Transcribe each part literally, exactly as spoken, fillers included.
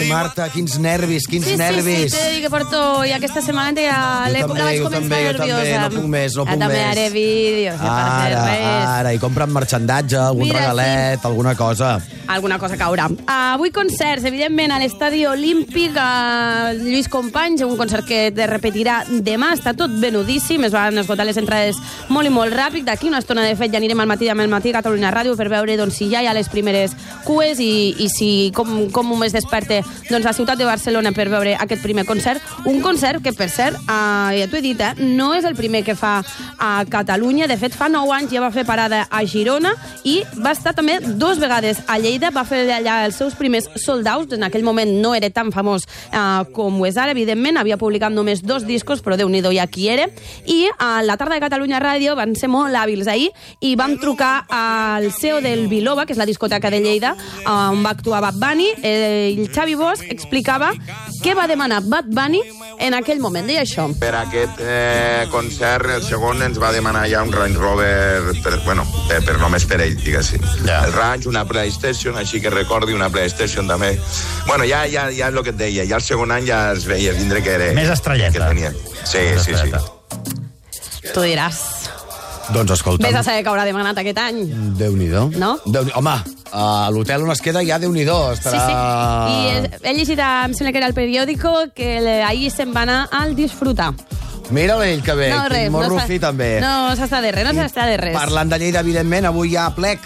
Marta, quins nervis, quins sí, nervis. Sí, sí, t'he de dir que porto i aquesta setmana ja l'he també, la vaig començar també, nerviosa. També, no puc més, no puc ja, també més. haré vídeos, ja per fer res. Ara, i compren marxandatge, algun Mira, regalet, sí. alguna cosa. Alguna cosa caurà. Uh, avui concerts, evidentment, a l'Estadi Olímpic, a Lluís Companys, un concert que es repetirà demà, està tot venudíssim, es van esgotar les entrades molt i molt ràpid. D'aquí una estona, de fet, ja anirem al matí amb el Matí Catalunya Ràdio per veure doncs, si ja hi ha les primeres cues i, i si com, com es desperte doncs, la ciutat de Barcelona per veure aquest primer concert. Un concert que, per cert, uh, ja t'ho he dit, eh, no és el primer que fa a Catalunya. De fet, fa nou anys ja va fer parada a Girona i va estar també dos vegades a Lleida. Va fer allà els seus primers sold-outs. En aquell moment no era tan famós uh, com ho és ara, evidentment. Havia publicat només dos discos, però Déu-n'hi-do ja qui era. I a uh, la tarda de Catalunya Ràdio van ser molt hàbils ahir i van trucar al C E O del Biloba, que és la discoteca de Lleida, uh, on va actuar Bad Bunny. Eh, el Xavi Bosch explicava què va demanar Bad Bunny en aquell moment. Deia això. Per aquest eh, concert, el segon ens va demanar ja un Range Rover, per, bueno, per, per només per ell, diguéssim. Yeah. El Range, una PlayStation, així que recordi una PlayStation també. Bueno, ja, ja, ja és el que et deia, ja el segon any ja es veia vindre que era... Més estrelleta. Que tenia. Sí, Més sí, estrelleta. sí. Tu diràs. Doncs escolta'm. Vés a saber que haurà demanat aquest any. Déu-n'hi-do. No? Déu Home, a l'hotel on es queda ja Déu-n'hi-do. Estarà... Sí, sí. I he llegit, em sembla que era el periòdico, que ahir se'n va anar al disfrutar. Mira ell que bé, no, res, molt no rufí també. No s'està de res, no s'està de res. Parlant de Lleida, evidentment, avui hi ha plec.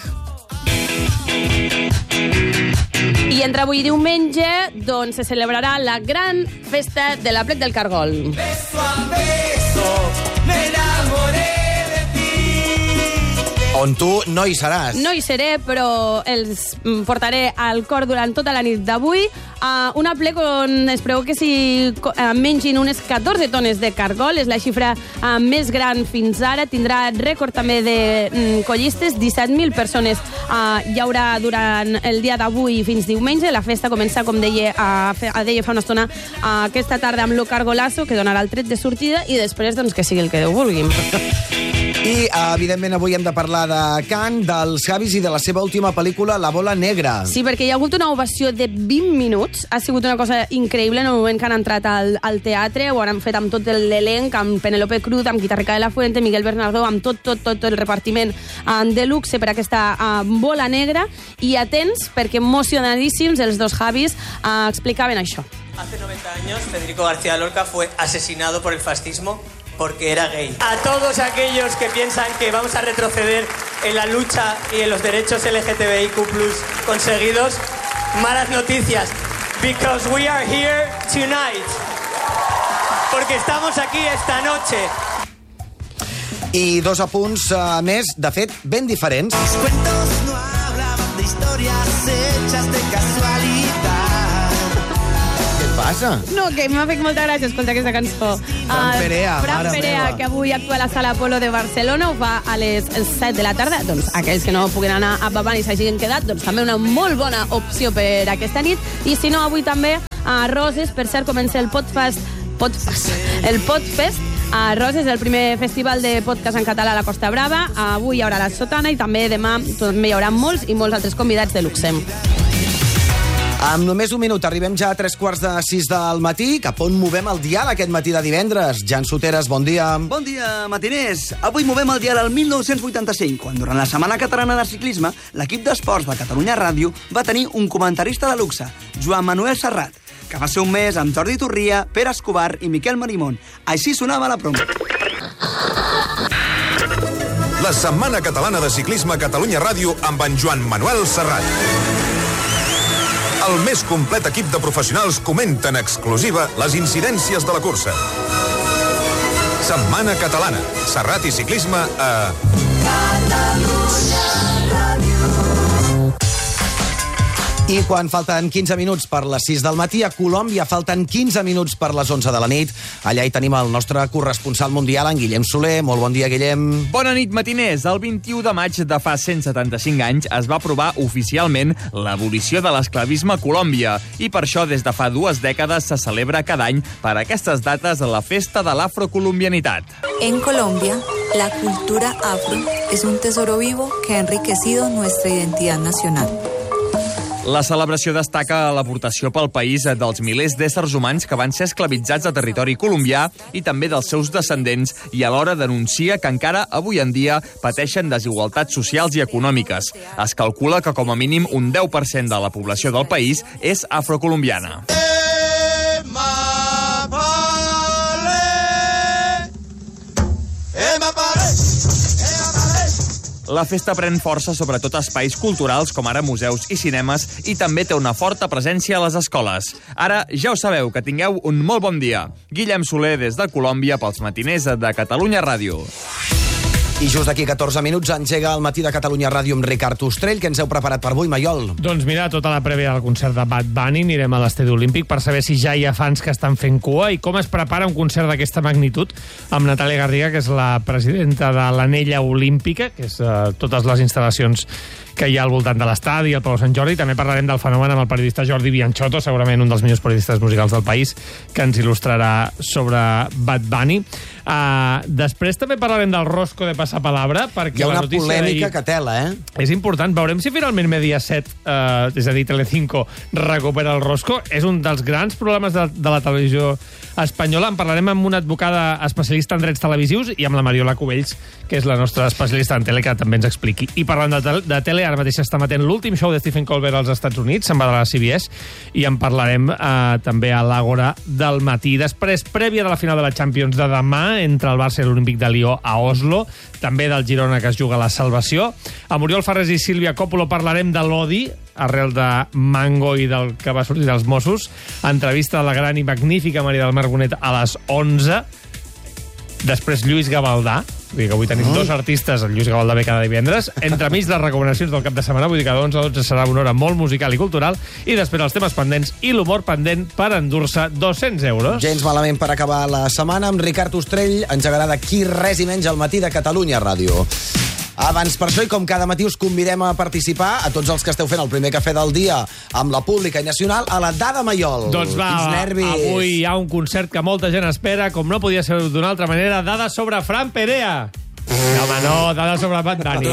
I entre avui i diumenge, doncs, se celebrarà la gran festa de la Plec del Cargol. Beso a beso, me enamoré de ti. On tu no hi seràs. No hi seré, però els portaré al cor durant tota la nit d'avui. Uh, una plec on es preveu que s'hi uh, mengin unes catorze tones de cargol. És la xifra uh, més gran fins ara. Tindrà rècord també de um, collistes. disset mil persones uh, hi haurà durant el dia d'avui fins diumenge. La festa comença, com deia, uh, fe, uh, deia fa una estona, uh, aquesta tarda amb lo cargolasso, que donarà el tret de sortida, i després doncs, que sigui el que Déu vulgui. I, evidentment, avui hem de parlar de Can, dels Javis i de la seva última pel·lícula, La bola negra. Sí, perquè hi ha hagut una ovació de vint minuts. Ha sigut una cosa increïble en el moment que han entrat al, al teatre. Ho han fet amb tot l'elenc, amb Penélope Cruz, amb Guitarrica de la Fuente, Miguel Bernardo, amb tot, tot, tot, tot el repartiment um, de luxe per aquesta uh, bola negra. I atents, perquè emocionadíssims els dos Javis uh, explicaven això. Hace noventa años, Federico García Lorca fue asesinado por el fascismo porque era gay. A todos aquellos que piensan que vamos a retroceder en la lucha y en los derechos L G T B I Q plus conseguidos, malas noticias, because we are here tonight. Porque estamos aquí esta noche. I dos apunts uh, més, de fet, ben diferents. Los cuentos no hablaban de historias hechas de casualidad. Què et passa? No, que m'ha fet molta gràcia escoltar aquesta cançó. Fran Perea, uh, Fran mare Perea, meva. que avui actua a la Sala Apolo de Barcelona, ho fa a les set de la tarda. Doncs aquells que no puguen anar a Babant i s'hagin quedat, doncs també una molt bona opció per aquesta nit. I si no, avui també a Roses, per cert, comença el Podfest, Podfest, el Podfest a Roses, el primer festival de podcast en català a la Costa Brava. Avui hi haurà la Sotana i també demà també hi haurà molts i molts altres convidats de luxe. Amb només un minut arribem ja a tres quarts de sis del matí, cap on movem el dial aquest matí de divendres. Jan Soteres, bon dia. Bon dia, matiners. Avui movem el dial al mil nou-cents vuitanta-cinc, quan durant la Setmana Catalana de Ciclisme, l'equip d'esports de Catalunya Ràdio va tenir un comentarista de luxe, Joan Manuel Serrat, que va ser un mes amb Jordi Turria, Pere Escobar i Miquel Marimón. Així sonava la promo. La Setmana Catalana de Ciclisme a Catalunya Ràdio amb en Joan Manuel Serrat. El més complet equip de professionals comenta en exclusiva les incidències de la cursa. Setmana Catalana. Serrat i ciclisme a... Catalunya Ràdio. I quan falten quinze minuts per les sis del matí, a Colòmbia falten quinze minuts per les onze de la nit. Allà hi tenim el nostre corresponsal mundial, en Guillem Soler. Molt bon dia, Guillem. Bona nit, matiners. El vint-i-u de maig de fa cent setanta-cinc anys es va aprovar oficialment l'abolició de l'esclavisme a Colòmbia. I per això, des de fa dues dècades, se celebra cada any per aquestes dates la festa de l'afrocolombianitat. En Colombia, la cultura afro es un tesoro vivo que ha enriquecido nuestra identidad nacional. La celebració destaca l'aportació pel país dels milers d'éssers humans que van ser esclavitzats a territori colombià i també dels seus descendents, i alhora denuncia que encara avui en dia pateixen desigualtats socials i econòmiques. Es calcula que com a mínim un deu per cent de la població del país és afrocolombiana. La festa pren força sobretot a espais culturals com ara museus i cinemes i també té una forta presència a les escoles. Ara ja ho sabeu, que tingueu un molt bon dia. Guillem Soler des de Colòmbia pels matiners de Catalunya Ràdio. I just d'aquí catorze minuts engega el Matí de Catalunya Ràdio amb Ricard Ostrell. Què ens heu preparat per avui, Maiol? Doncs mira, tota la prèvia del concert de Bad Bunny, anirem a l'Estadi Olímpic per saber si ja hi ha fans que estan fent cua i com es prepara un concert d'aquesta magnitud amb Natàlia Garriga, que és la presidenta de l'Anella Olímpica, que és uh, totes les instal·lacions que hi ha al voltant de l'estadi, al Palau Sant Jordi. També parlarem del fenomen amb el periodista Jordi Bianchotto, segurament un dels millors periodistes musicals del país, que ens il·lustrarà sobre Bad Bunny. Uh, després també parlarem del Rosco de Passapalabra, perquè hi ha una la notícia polèmica d'ahir que tela, eh? és important. Veurem si finalment Mediaset, uh, és a dir, Telecinco, recupera el Rosco. És un dels grans problemes de, de la televisió espanyola. En parlarem amb una advocada especialista en drets televisius i amb la Mariola Cubells, que és la nostra especialista en tele, que també ens expliqui. I parlant de, tele, de tele, ara mateix està emetent l'últim show de Stephen Colbert als Estats Units, se'n va de la C B S, i en parlarem eh, també a l'Àgora del matí. Després, prèvia de la final de la Champions de demà, entre el Barça i l'Olímpic de Lió a Oslo, també del Girona, que es juga la salvació. Amb Oriol Ferrés i Sílvia Coppola parlarem de l'odi, arrel de Mango i del que va sortir dels Mossos. Entrevista de la gran i magnífica Maria del Mar Bonet a les onze. Després Lluís Gavaldà, vull dir que avui tenim mm. dos artistes, el Lluís Gavaldà ve cada divendres, entremig les recomanacions del cap de setmana, vull dir que de onze a dotze serà una hora molt musical i cultural, i després els temes pendents i l'humor pendent per endur-se dos-cents euros. Gens malament per acabar la setmana amb Ricard Ostrell, engegarà d'aquí res i menys al Matí de Catalunya Ràdio. Abans, per això, i com cada matí us convidem a participar, a tots els que esteu fent el primer cafè del dia amb la pública i nacional, a la Dada Maiol. Doncs va, avui hi ha un concert que molta gent espera, com no podia ser d'una altra manera, dada sobre Fran Perea. No, home, no, dada sobre Bad Bunny.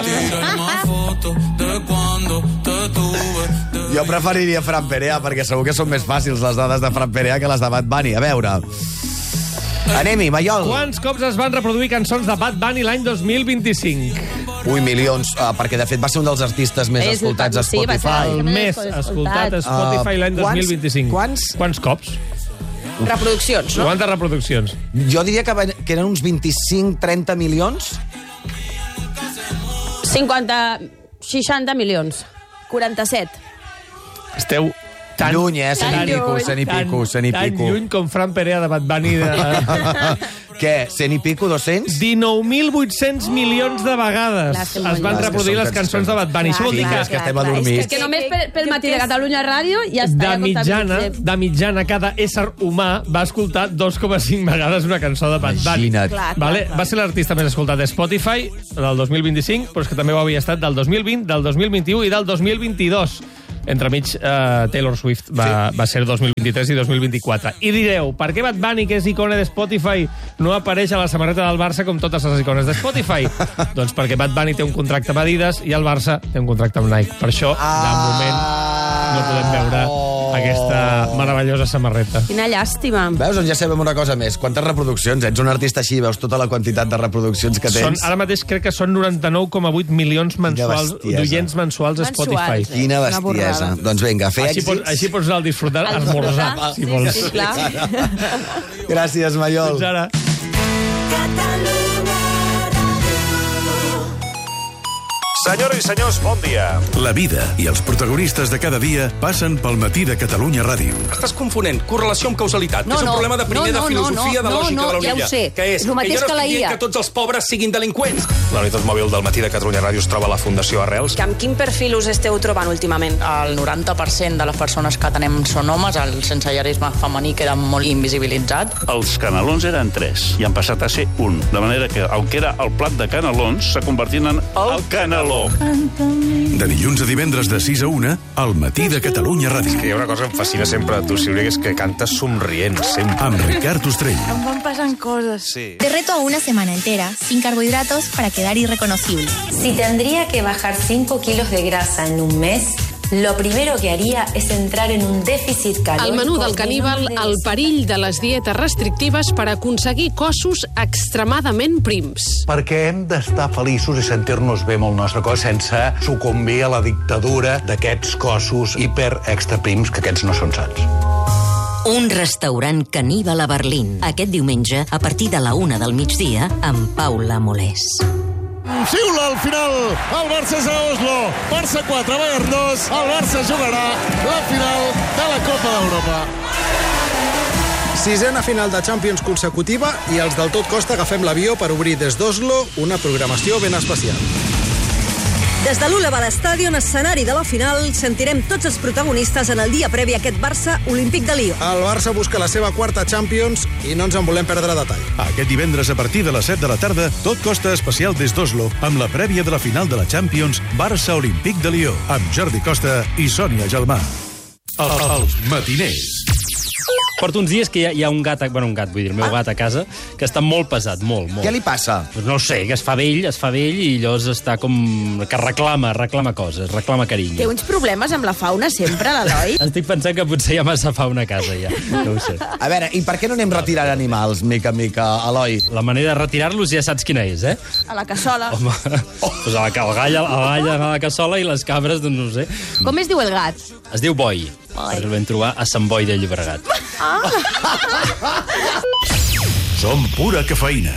Jo preferiria Fran Perea, perquè segur que són més fàcils les dades de Fran Perea que les de Bad Bunny. A veure... Anem-hi, Maiol. Quants cops es van reproduir cançons de Bad Bunny l'any dos mil vint-i-cinc? Ui, milions, uh, perquè de fet va ser un dels artistes més És escoltats a sí, Spotify. El més escoltat a Spotify uh, l'any dos mil vint-i-cinc. Quants? Quants cops? Reproduccions, no? Quantes reproduccions? Jo diria que, van, que eren uns vint-i-cinc trenta milions. cinquanta... seixanta milions. quaranta-set. Esteu... Tan, lluny, eh? Cent i pico, cent i pico, cent i pico. Tan lluny com Fran Perea de Bad Bunny. De... Què? Cent i pico, dos-cents? dinou mil vuit-cents milions de vegades Clar, es van reproduir les cançons de Bad Bunny. Això vol dir que... És que estem adormits. És que només pel, pel matí de Catalunya Ràdio ja està. De mitjana, de mitjana, cada ésser humà va escoltar dos coma cinc vegades una cançó de Bad Bunny. Imagina't. Clar, Vale? clar, clar. Va ser l'artista més escoltat de Spotify del dos mil vint-i-cinc, però és que també ho havia estat del dos mil vint, del dos mil vint-i-u i del dos mil vint-i-dos. Entremig, uh, Taylor Swift va, sí. va ser dos mil vint-i-tres i dos mil vint-i-quatre. I direu, per què Bad Bunny, que és icona de Spotify, no apareix a la samarreta del Barça com totes les icones de Spotify? Doncs perquè Bad Bunny té un contracte amb Adidas i el Barça té un contracte amb Nike. Per això, ah. de moment, no podem veure aquesta meravellosa samarreta. Quina llàstima. Veus, doncs ja sabem una cosa més. Quantes reproduccions? Ets un artista així, veus tota la quantitat de reproduccions que tens. Són, ara mateix crec que són noranta-nou coma vuit milions mensuals d'oients mensuals a Spotify. Mensuals, Quina bestiesa. Doncs vinga, fer així èxits. Pots, així pots anar al disfrutar, a esmorzar, si sí, vols. Sí, clar. Gràcies, Maiol. Fins ara. Senyores i senyors, bon dia. La vida i els protagonistes de cada dia passen pel Matí de Catalunya Ràdio. Estàs confonent correlació amb causalitat, no, que és un no, problema de primer no, no, de filosofia, no, no, de lògica no, de la ja ho unilla. sé. Que és, És el mateix que jo no que la estic I A. dient que tots els pobres siguin delinqüents. La unitat mòbil del Matí de Catalunya Ràdio es troba a la Fundació Arrels. Amb quin perfil us esteu trobant últimament? El noranta per cent de les persones que tenem són homes, el sensellarisme femení queda molt invisibilitzat. Els canelons eren tres i han passat a ser un, de manera que el que era el plat de canelons s'ha convertit en el caneló. De dilluns a divendres de sis a una, al Matí de Catalunya Ràdio. És que hi ha una cosa que em fascina sempre de tu, Sílvia, que és que cantes somrient, sempre. Amb Ricard Ostrell. Em van pasan cosas. Sí. Te reto a una semana entera, sin carbohidratos, para quedar irreconocible. Si tendría que bajar cinco kilos de grasa en un mes, lo primero que haría es entrar en un déficit calórico. El menú del caníbal, el perill de les dietes restrictives per aconseguir cossos extremadament prims. Perquè hem d'estar feliços i sentir-nos bé amb el nostre cos sense sucumbir a la dictadura d'aquests cossos hiper-extra-prims, que aquests no són sants. Un restaurant caníbal a Berlín. Aquest diumenge, a partir de la una del migdia, amb Paula Molés. Xiula al final, el Barça és a Oslo, Barça quatre, Bayern dos, el Barça jugarà la final de la Copa d'Europa. Sisena final de Champions consecutiva i els del tot costa agafem l'avió per obrir des d'Oslo una programació ben especial. Des de l'Uleva l'Estadion, escenari de la final, sentirem tots els protagonistes en el dia previ a aquest Barça Olímpic de Lió. El Barça busca la seva quarta Champions i no ens en volem perdre detall. Aquest divendres a partir de les set de la tarda, tot costa especial des d'Oslo, amb la prèvia de la final de la Champions Barça Olímpic de Lió, amb Jordi Costa i Sònia Gelmà. Els matiners. Porto uns dies que hi ha, hi ha un gat, bueno, un gat, vull dir, el meu ah. gat a casa, que està molt pesat, molt, molt. Què li passa? Pues no ho sé, que es fa vell, es fa vell i llavors està com... que reclama, reclama coses, reclama carinyo. Té uns problemes amb la fauna sempre, l'Eloi? Estic pensant que potser hi ha massa fauna a casa, ja. No ho sé. A veure, i per què no anem retirant animals, mica en mica, Eloi? La manera de retirar-los ja saps quina és, eh? A la cassola. Home, oh. pues a la, el gall, el gall a la cassola i les cabres, doncs no ho sé. Com es diu el gat? Es diu Boi, perquè el vam trobar a Sant Boi de Llobregat. Ah! Som pura cafeïna.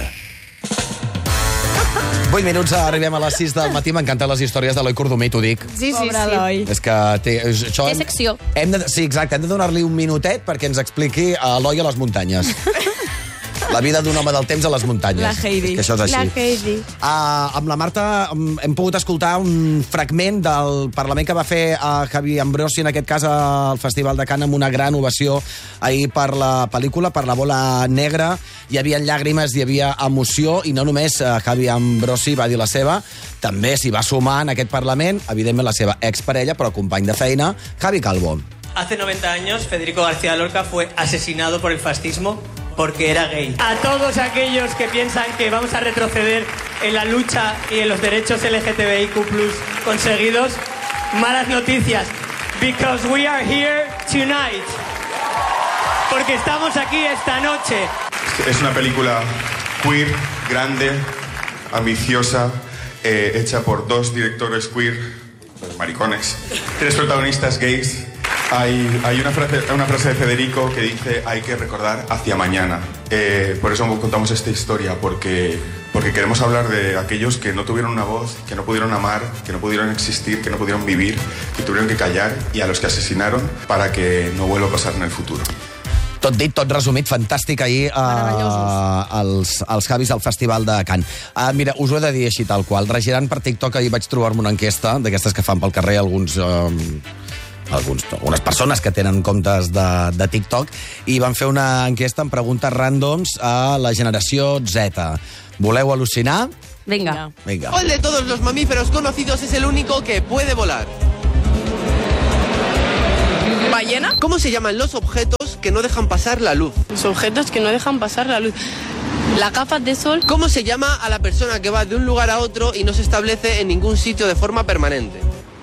vuit minuts, arribem a les sis del matí. M'encanten les històries d'Eloi Cordomí, t'ho dic. Sí, sí, Pobre sí. És que té... Això té secció. Hem de, sí, exacte. Hem de donar-li un minutet perquè ens expliqui a Eloi a les muntanyes. La vida d'un home del temps a les muntanyes. La Heidi. És que això és així. La Heidi. Uh, amb la Marta um, hem pogut escoltar un fragment del Parlament que va fer a uh, Javi Ambrosi, en aquest cas al Festival de Cannes, amb una gran ovació ahir per la pel·lícula, per La bola negra. Hi havia llàgrimes, hi havia emoció, i no només uh, Javi Ambrosi va dir la seva, també s'hi va sumar en aquest Parlament, evidentment la seva exparella, però company de feina, Javi Calvo. Hace noventa años, Federico García Lorca fue asesinado por el fascismo porque era gay. A todos aquellos que piensan que vamos a retroceder en la lucha y en los derechos L G T B I Q plus conseguidos, malas noticias, because we are here tonight. Porque estamos aquí esta noche. Es una película queer, grande, ambiciosa, eh, hecha por dos directores queer, maricones, tres protagonistas gays. Hay, hay una, frase, una frase de Federico que dice: hay que recordar hacia mañana. Eh, por eso contamos esta historia, porque, porque queremos hablar de aquellos que no tuvieron una voz, que no pudieron amar, que no pudieron existir, que no pudieron vivir, que tuvieron que callar, y a los que asesinaron para que no vuelva a pasar en el futuro. Tot dit, tot resumit, fantàstic ahir uh, als, als Javis al Festival de Cannes. Uh, mira, us ho he de dir així tal qual. Regirant per TikTok ahir vaig trobar-me una enquesta d'aquestes que fan pel carrer alguns... Uh, Alguns, algunes persones que tenen comptes de, de TikTok, i van fer una enquesta amb preguntes ràndoms a la generació Z. Voleu al·lucinar? Vinga. Vinga. ¿Cuál de todos los mamíferos conocidos es el único que puede volar? ¿Ballena? ¿Cómo se llaman los objetos que no dejan pasar la luz? Los objetos que no dejan pasar la luz. ¿Las gafas de sol? ¿Cómo se llama a la persona que va de un lugar a otro y no se establece en ningún sitio de forma permanente?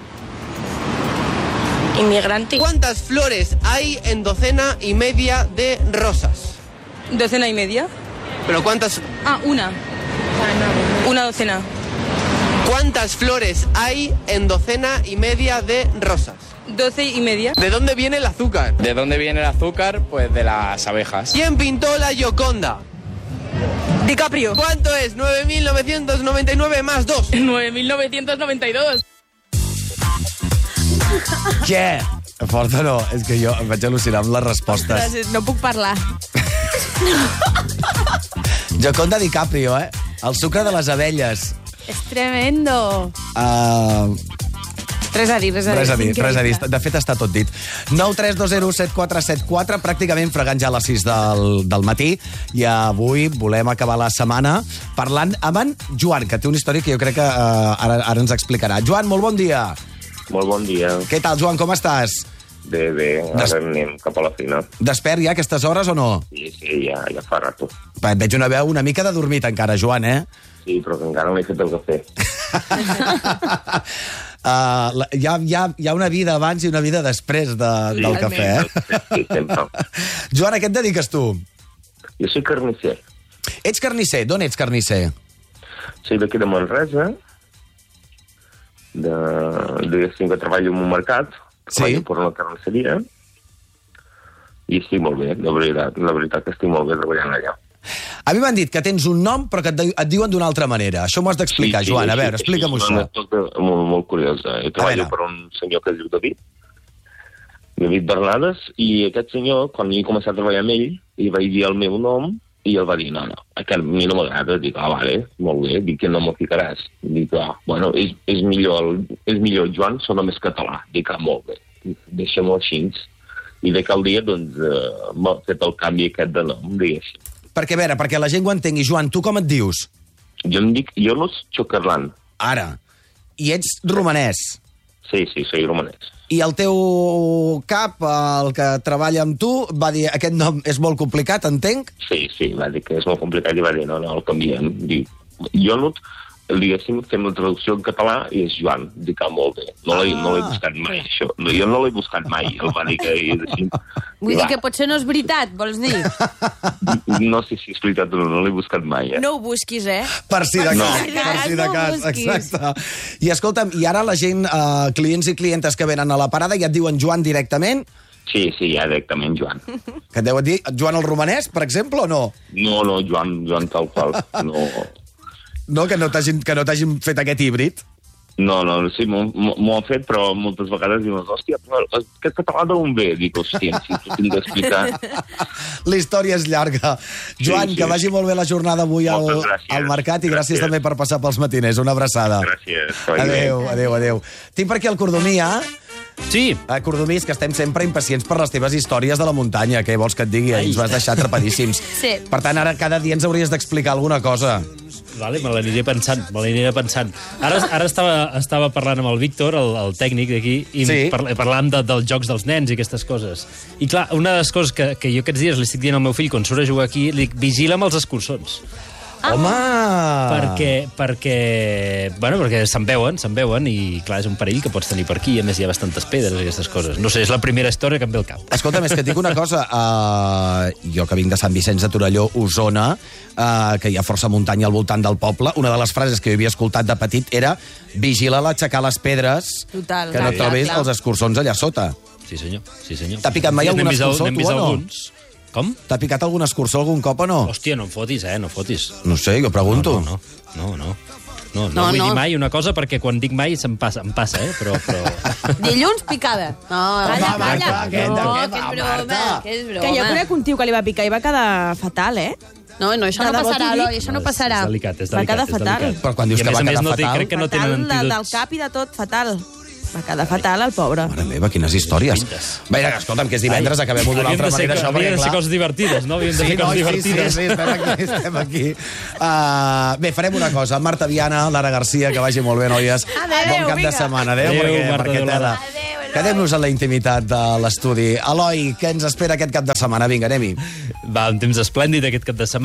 Inmigrante. ¿Cuántas flores hay en docena y media de rosas? ¿Docena y media? ¿Pero cuántas? Ah, una. Una docena. ¿Cuántas flores hay en docena y media de rosas? Doce y media. ¿De dónde viene el azúcar? ¿De dónde viene el azúcar? Pues de las abejas. ¿Quién pintó la Gioconda? DiCaprio. ¿Cuánto es nueve mil novecientos noventa y nueve más dos? nueve mil novecientos noventa y dos. Què? Fort o no? És que jo em vaig al·lucinar amb les respostes. Gràcies, no puc parlar. Gioconda DiCaprio, eh? El sucre de les abelles. És tremendo. Uh... Res a dir, res a dir. Res a dir, res a dir. De fet, està tot dit. nou tres dos zero set quatre set quatre, pràcticament fregant ja a les sis del, del matí. I avui volem acabar la setmana parlant amb en Joan, que té una història que jo crec que uh, ara, ara ens explicarà. Joan, molt bon dia. Molt bon dia. Què tal, Joan, com estàs? Bé, bé, ara Des... anem cap a la feina. Despert ja a aquestes hores o no? Sí, sí, ja, ja fa rato. Va, et veig una veu una mica de dormit encara, Joan, eh? Sí, però que encara no he fet el cafè. Uh, la, hi, ha, hi, ha, hi ha una vida abans i una vida després de, sí, del cafè. Eh? Sí, sempre. Joan, a què et dediques tu? Jo soy carnisser. Ets carnisser? D'on ets carnisser? Soy d'aquí de Manresa, de, diguéssim que treballo en un mercat, treballo sí. per una carnisseria, i estic molt bé, la veritat, la veritat que estic molt bé treballant allà. A mi m'han dit que tens un nom però que et, et diuen d'una altra manera. Això m'ho has d'explicar, sí, sí, Joan. A veure, sí, explica'm sí, això. És molt, molt curiosa. Jo treballo per un senyor que es diu David, David Bernades, i aquest senyor, quan jo he començat a treballar amb ell, li vaig dir el meu nom i ell va dir, no, no, aquest a mi no m'agrada. Dic, ah, vale, molt bé, dic que no m'ho ficaràs. Dic, ah, bueno, és, és, millor, és millor Joan, sona més català. Dic, ah, molt bé, deixa-m'ho així. I de cal dia, doncs, eh, m'ha fet el canvi aquest de nom, diguéssim. Perquè, a veure, perquè la gent ho entengui. Joan, tu com et dius? Jo em dic Ionos Chocarlan. Ara. I ets romanès? Sí, sí, soy romanès. I el teu cap, el que treballa amb tu, va dir, aquest nom és molt complicat, entenc? Sí, sí, va dir que és molt complicat i va dir, no, no, el canviem. Dic, Ionut, diguéssim, fem la traducció en català i és Joan. Dic, ah, molt bé. No l'he ah. buscat mai, això. Jo no l'he buscat mai. El va dir que és així. Vull dir que potser no és veritat, vols dir? No sé si és veritat o no, no l'he buscat mai, eh? No ho busquis, eh? Per si de cas, no. per si de cas, exacte. I escolta'm, i ara la gent, eh, clients i clientes que venen a la parada ja et diuen Joan directament? Sí, sí, ja directament Joan. Que et deuen dir Joan el romanès, per exemple, o no? No, no, Joan, Joan tal qual, no... No, que no t'hagin que no t'hagin fet aquest híbrid? No, no, sí, m'ho han fet, però moltes vegades diuen, hòstia, però aquest català d'on ve? Dic, hòstia, si t'ho tinc d'explicar... La història és llarga. Joan, sí, sí. que vagi molt bé la jornada avui al, al mercat i gràcies, gràcies també per passar pels matiners. Una abraçada. Gràcies. Adéu, adéu, adéu. Tinc per aquí el Cordomia. Sí. A Cordomís, que estem sempre impacients per les teves històries de la muntanya. Què vols que et digui? Ens vas deixar atrapadíssims. Sí. Per tant, ara cada dia ens hauries d'explicar alguna cosa. Vale, me l'aniré pensant, me l'aniré pensant. Ara, ara estava, estava parlant amb el Víctor, el, el tècnic d'aquí, i sí. parla, parlàvem de, dels jocs dels nens i aquestes coses. I clar, una de les coses que, que jo aquests dies li estic dient al meu fill quan surt a jugar aquí, li dic, vigila amb els escurçons. Ah. Home! Perquè, perquè, bueno, perquè se'n veuen, se'n veuen, i clar, és un perill que pots tenir per aquí, a més hi ha bastantes pedres i aquestes coses. No sé, és la primera història que em ve al cap. Escolta, més que et dic una cosa, uh, jo que vinc de Sant Vicenç de Torelló, Osona, uh, que hi ha força muntanya al voltant del poble, una de les frases que jo havia escoltat de petit era vigila l'aixecar les pedres, Total, que no clar, trobis clar. els escurçons allà sota. Sí, senyor, sí, senyor. T'ha picat mai algun escurçó, tu, o no? Alguns. Com? T'ha picat algun escurçó algun cop o no? Hòstia, no em fotis, eh, no fotis. No sé, jo pregunto. No, no, no, no. No, no, No, no vull no. dir mai una cosa perquè quan dic mai se'm passa, em passa, eh? Però, però... Dilluns, picada. No, calla, va, calla. va, aquest, No, aquest, que és va, broma, Marta. que és broma. Que jo conec un tio que li va picar i va quedar fatal, eh? No, no, això De no debò passarà, t'ho dic. Eloi, això no és- passarà. És delicat, és Va delicat. quedar és fatal. delicat. Però quan dius I a que més va a més quedar no té, fatal? crec que no fatal tenen de, del antídots. cap i de tot, fatal. Va quedar fatal, el pobre. Mare meva, quines històries. Bé, escolta'm, que és divendres, acabem-ho d'una altra manera, això, Havien perquè, de ser clar... coses divertides, no? Havien de Sí, ser no, coses sí, sí, divertides. sí, estem aquí, estem aquí. Uh, bé, farem una cosa. Marta Viana, Lara Garcia, que vagi molt bé, noies. Adéu, bon cap vinga. de setmana. Adéu, Adéu, perquè, Marta perquè Violada. tela. Quedem-nos en la intimitat de l'estudi. Eloi, què ens espera aquest cap de setmana? Vinga, anem-hi. Va, un temps esplèndid aquest cap de setmana.